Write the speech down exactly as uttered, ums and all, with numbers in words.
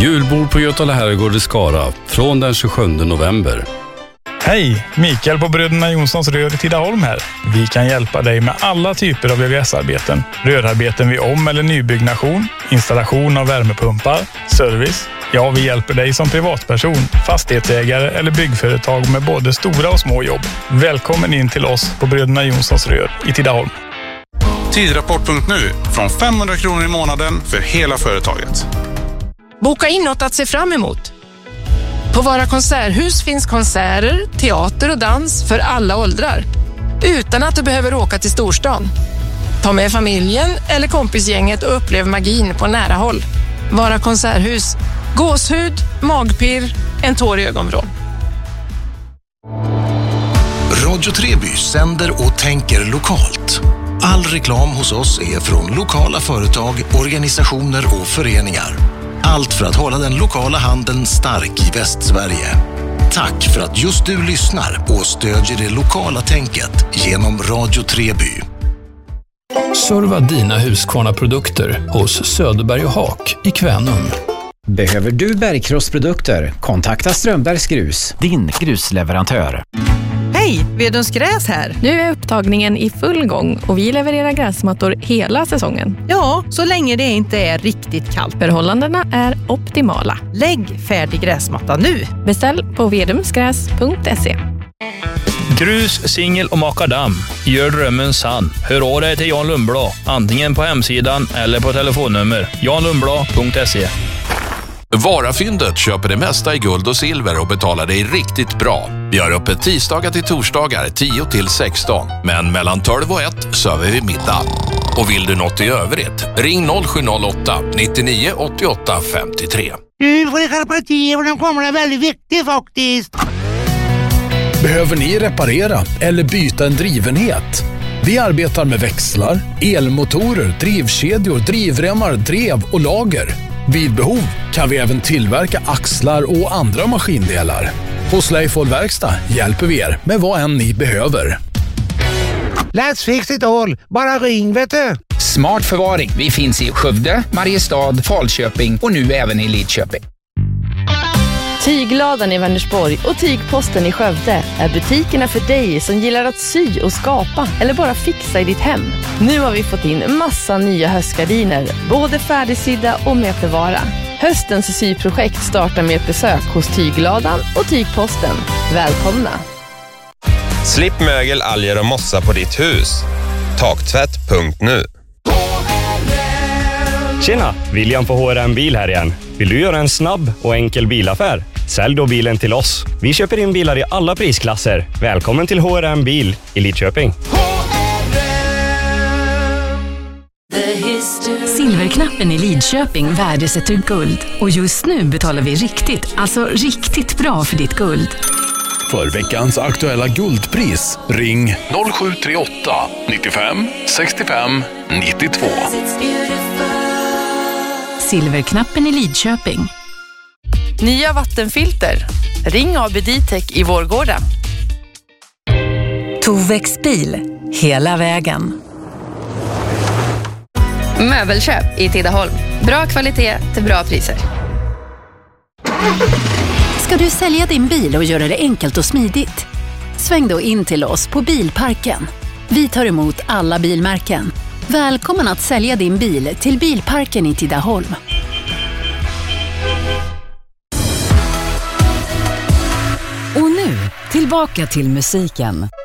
Julbord på Götala Herrgård i Skara från den tjugosjunde november. Hej, Mikael på Bröderna Jonssons Rör i Tidaholm här. Vi kan hjälpa dig med alla typer av V V S-arbeten. Rörarbeten vid om- eller nybyggnation, installation av värmepumpar, service. Ja, vi hjälper dig som privatperson, fastighetsägare eller byggföretag med både stora och små jobb. Välkommen in till oss på Bröderna Jonssons Rör i Tidaholm. Tidrapport punkt nu från femhundra kronor i månaden för hela företaget. Boka in något att se fram emot. På Vara konserthus finns konserter, teater och dans för alla åldrar. Utan att du behöver åka till storstan. Ta med familjen eller kompisgänget och upplev magin på nära håll. Vara konserthus. Gåshud, magpirr, en tår i ögonvrån. Radio Treby sänder och tänker lokalt. All reklam hos oss är från lokala företag, organisationer och föreningar. Allt för att hålla den lokala handeln stark i Västsverige. Tack för att just du lyssnar och stödjer det lokala tänket genom Radio Treby. Serva dina Husqvarna-produkter hos Söderberg och Hak i Kvänum. Behöver du bergkrossprodukter? Kontakta Strömbergs Grus, din grusleverantör. Hej, Vedens Gräs här. Nu är upptagningen i full gång och vi levererar gräsmattor hela säsongen. Ja, så länge det inte är riktigt kallt. Förhållandena är optimala. Lägg färdig gräsmatta nu. Beställ på vedumsgräs punkt se. Grus, singel och makadam. Gör drömmen sann. Hör av dig till Jan Lundblad. Antingen på hemsidan eller på telefonnummer. jan lundblad punkt se. Varafyndet köper det mesta i guld och silver och betalar dig riktigt bra. Vi har öppet tisdagar till torsdagar tio till sexton. Men mellan tolv och ett server vi middag. Och vill du något i övrigt? Ring noll sju noll åtta nittionio åttioåtta femtiotre. Du får skärpa till och den kommer är väldigt viktig faktiskt. Behöver ni reparera eller byta en drivenhet? Vi arbetar med växlar, elmotorer, drivkedjor, drivremmar, drev och lager. Vid behov kan vi även tillverka axlar och andra maskindelar. På Sleifold Verkstad hjälper vi er med vad än ni behöver. Let's fix it all. Bara ring, vet du. Smart förvaring. Vi finns i Skövde, Mariestad, Falköping och nu även i Lidköping. Tygladan i Vänersborg och Tygposten i Skövde är butikerna för dig som gillar att sy och skapa eller bara fixa i ditt hem. Nu har vi fått in massa nya höstgardiner, både färdigsydda och mötevara. Höstens syprojekt startar med ett besök hos Tygladan och Tygposten. Välkomna! Slipp mögel, alger och mossa på ditt hus. Taktvätt punkt nu. Tjena, William på H R M Bil här igen. Vill du göra en snabb och enkel bilaffär? Sälj då bilen till oss. Vi köper in bilar i alla prisklasser. Välkommen till H R M Bil i Lidköping. Silverknappen i Lidköping värdesätter guld. Och just nu betalar vi riktigt, alltså riktigt bra för ditt guld. För veckans aktuella guldpris, ring noll sju tre åtta nittiofem sextiofem nittiotvå. Silverknappen i Lidköping. Nya vattenfilter. Ring A B Ditec i Vårgårda. Tovex bil, hela vägen. Möbelköp i Tidaholm. Bra kvalitet till bra priser. Ska du sälja din bil och göra det enkelt och smidigt? Sväng då in till oss på Bilparken. Vi tar emot alla bilmärken. Välkommen att sälja din bil till Bilparken i Tidaholm. Och nu, tillbaka till musiken.